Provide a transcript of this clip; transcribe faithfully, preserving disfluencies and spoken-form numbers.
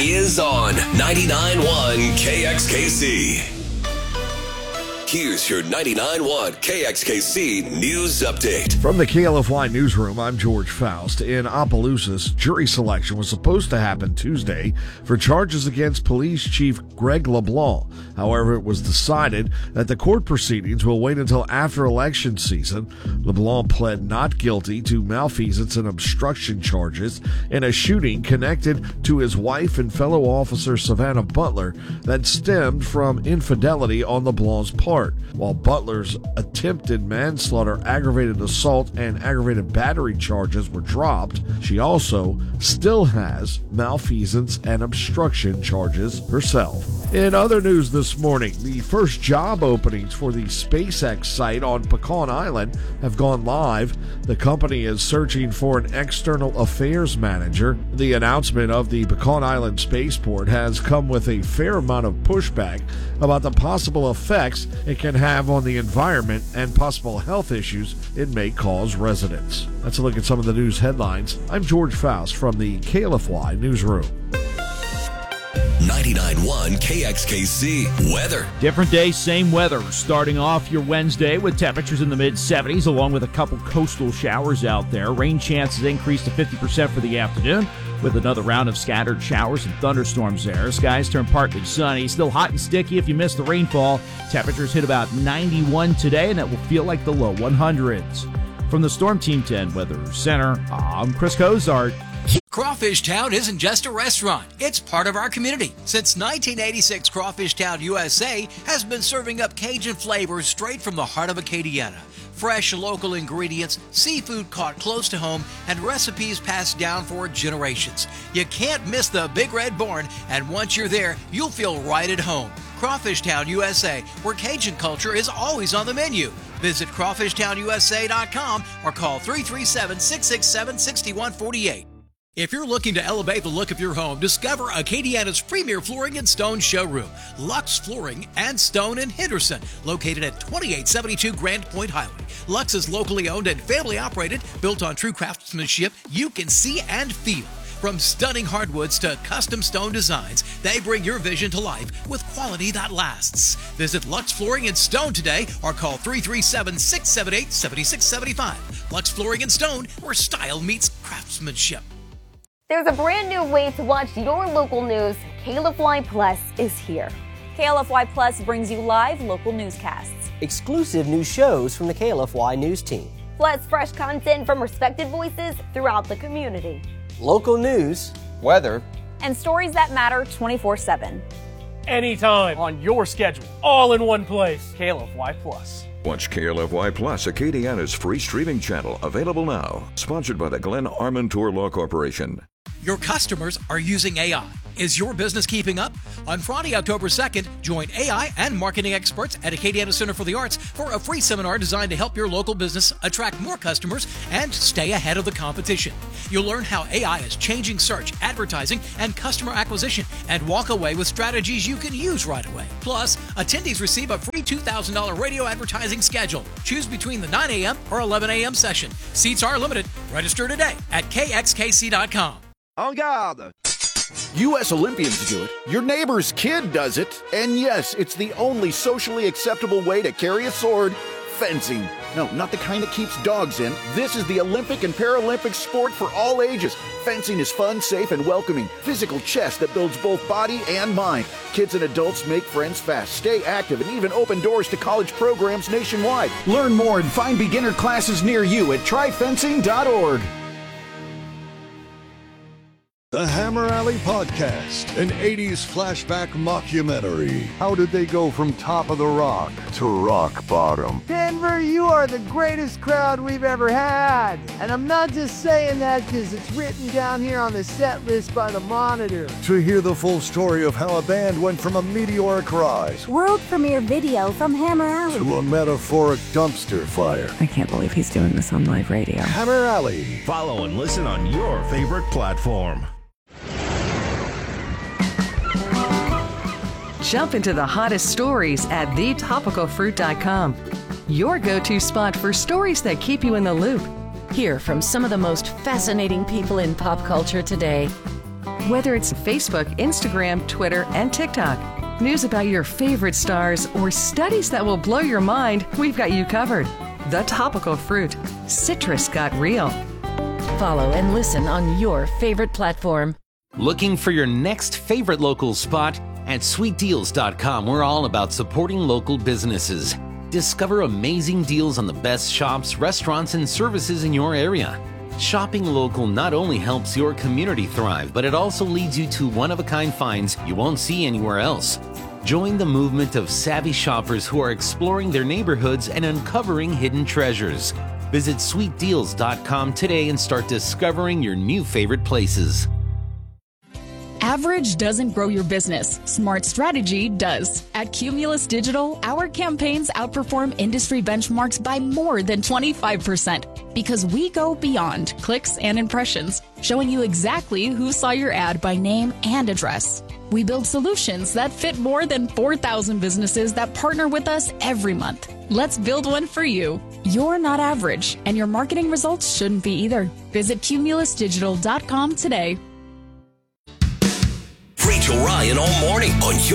is on ninety-nine point one K X K C. Here's your ninety-nine point one K X K C News Update. From the K L F Y Newsroom, I'm George Faust. In Opelousas, jury selection was supposed to happen Tuesday for charges against Police Chief Greg LeBlanc. However, it was decided that the court proceedings will wait until after election season. LeBlanc pled not guilty to malfeasance and obstruction charges in a shooting connected to his wife and fellow officer Savannah Butler that stemmed from infidelity on LeBlanc's part. While Butler's attempted manslaughter, aggravated assault, and aggravated battery charges were dropped, she also still has malfeasance and obstruction charges herself. In other news this morning, the first job openings for the SpaceX site on Pecan Island have gone live. The company is searching for an external affairs manager. The announcement of the Pecan Island spaceport has come with a fair amount of pushback about the possible effects it can have on the environment and possible health issues it may cause residents. Let's look at some of the news headlines. I'm George Faust from the K L F Y Newsroom. ninety-nine point one K X K C weather. Different day, same weather. Starting off your Wednesday with temperatures in the mid seventies, along with a couple coastal showers out there. Rain chances increase to fifty percent for the afternoon, with another round of scattered showers and thunderstorms there. Skies turn partly sunny. Still hot and sticky if you miss the rainfall. Temperatures hit about ninety-one today, and that will feel like the low hundreds. From the Storm Team ten Weather Center, I'm Chris Cozart. Crawfish Town isn't just a restaurant, it's part of our community. Since nineteen eighty-six, Crawfish Town U S A has been serving up Cajun flavors straight from the heart of Acadiana. Fresh local ingredients, seafood caught close to home, and recipes passed down for generations. You can't miss the Big Red Barn, and once you're there, you'll feel right at home. Crawfish Town U S A, where Cajun culture is always on the menu. Visit crawfish town U S A dot com or call three three seven, six six seven, six one four eight. If you're looking to elevate the look of your home, discover Acadiana's premier flooring and stone showroom, Lux Flooring and Stone in Henderson, located at twenty-eight seventy-two Grand Point Highway. Lux is locally owned and family operated, built on true craftsmanship you can see and feel. From stunning hardwoods to custom stone designs, they bring your vision to life with quality that lasts. Visit Lux Flooring and Stone today or call three three seven, six seven eight, seven six seven five. Lux Flooring and Stone, where style meets craftsmanship. There's a brand new way to watch your local news. K L F Y Plus is here. K L F Y Plus brings you live local newscasts, exclusive new shows from the K L F Y News team, plus fresh content from respected voices throughout the community, local news, weather, and stories that matter twenty-four seven. Anytime, on your schedule, all in one place. K L F Y Plus. Watch K L F Y Plus, Acadiana's free streaming channel, available now. Sponsored by the Glenn Armentor Law Corporation. Your customers are using A I. Is your business keeping up? On Friday, October second, join A I and marketing experts at Acadiana Center for the Arts for a free seminar designed to help your local business attract more customers and stay ahead of the competition. You'll learn how A I is changing search, advertising, and customer acquisition, and walk away with strategies you can use right away. Plus, attendees receive a free two thousand dollars radio advertising schedule. Choose between the nine a.m. or eleven a.m. session. Seats are limited. Register today at K X K C dot com. En garde! U S Olympians do it, your neighbor's kid does it, and yes, it's the only socially acceptable way to carry a sword, fencing. No, not the kind that keeps dogs in. This is the Olympic and Paralympic sport for all ages. Fencing is fun, safe, and welcoming. Physical chess that builds both body and mind. Kids and adults make friends fast, stay active, and even open doors to college programs nationwide. Learn more and find beginner classes near you at try fencing dot org. The Hammer Alley Podcast, an eighties flashback mockumentary. How did they go from top of the rock to rock bottom? Denver, you are the greatest crowd we've ever had. And I'm not just saying that because it's written down here on the set list by the Monitor. To hear the full story of how a band went from a meteoric rise, world premiere video from Hammer Alley, to a metaphoric dumpster fire. I can't believe he's doing this on live radio. Hammer Alley. Follow and listen on your favorite platform. Jump into the hottest stories at the topical fruit dot com. Your go-to spot for stories that keep you in the loop. Hear from some of the most fascinating people in pop culture today. Whether it's Facebook, Instagram, Twitter, and TikTok, news about your favorite stars, or studies that will blow your mind, we've got you covered. The Topical Fruit. Citrus got real. Follow and listen on your favorite platform. Looking for your next favorite local spot? At sweet deals dot com, we're all about supporting local businesses. Discover amazing deals on the best shops, restaurants, and services in your area. Shopping local not only helps your community thrive, but it also leads you to one-of-a-kind finds you won't see anywhere else. Join the movement of savvy shoppers who are exploring their neighborhoods and uncovering hidden treasures. Visit sweet deals dot com today and start discovering your new favorite places. Average doesn't grow your business. Smart strategy does. At Cumulus Digital, our campaigns outperform industry benchmarks by more than twenty-five percent because we go beyond clicks and impressions, showing you exactly who saw your ad by name and address. We build solutions that fit more than four thousand businesses that partner with us every month. Let's build one for you. You're not average, and your marketing results shouldn't be either. Visit Cumulus Digital dot com today. Rachel Ryan all morning on your